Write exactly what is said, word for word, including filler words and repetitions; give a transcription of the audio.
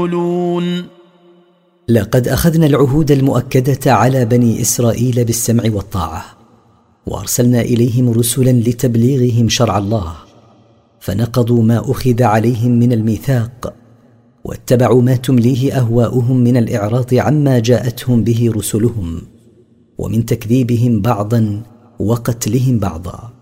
لقد أخذنا العهود المؤكدة على بني إسرائيل بالسمع والطاعة، وأرسلنا إليهم رسلا لتبليغهم شرع الله، فنقضوا ما أخذ عليهم من الميثاق، واتبعوا ما تمليه أهواؤهم من الإعراض عما جاءتهم به رسلهم، ومن تكذيبهم بعضا وقتلهم بعضا.